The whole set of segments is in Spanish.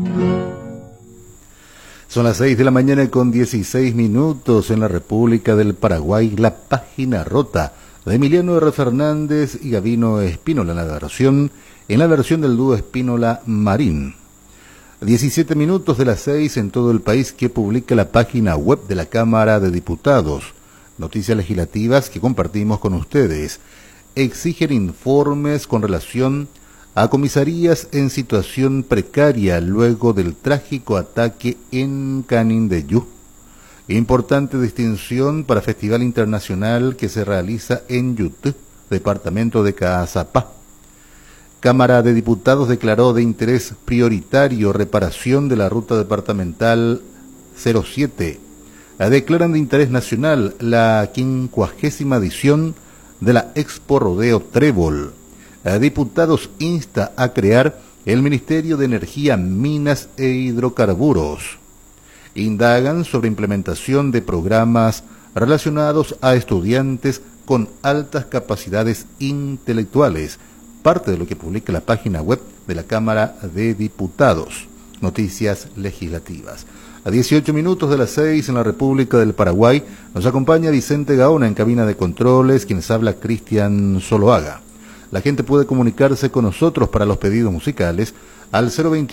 Son las 6 de la mañana con 16 minutos en la República del Paraguay. La página rota de Emiliano R. Fernández y Gabino Espínola en la versión del dúo Espínola Marín. 17 minutos de las 6 en todo el país, que publica la página web de la Cámara de Diputados. Noticias legislativas que compartimos con ustedes. Exigen informes con relación a comisarías en situación precaria luego del trágico ataque en Canindeyú. Importante distinción para Festival Internacional que se realiza en Yutú, departamento de Caazapá. Cámara de Diputados declaró de interés prioritario reparación de la ruta departamental 07. Declaran de interés nacional la 50ª edición de la Expo Rodeo Trébol. Diputados insta a crear el Ministerio de Energía, Minas e Hidrocarburos. Indagan sobre implementación de programas relacionados a estudiantes con altas capacidades intelectuales, parte de lo que publica la página web de la Cámara de Diputados. Noticias legislativas. A 18 minutos de las 6 en la República del Paraguay, nos acompaña Vicente Gaona en cabina de controles, quienes habla Cristian Zoloaga. La gente puede comunicarse con nosotros para los pedidos musicales al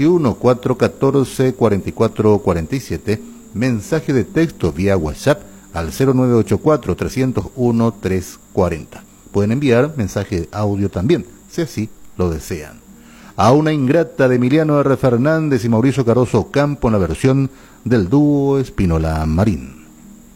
021-414-4447, mensaje de texto vía WhatsApp al 0984-301-340. Pueden enviar mensaje de audio también, si así lo desean. A una ingrata de Emiliano R. Fernández y Mauricio Caroso Campo en la versión del dúo Espínola Marín.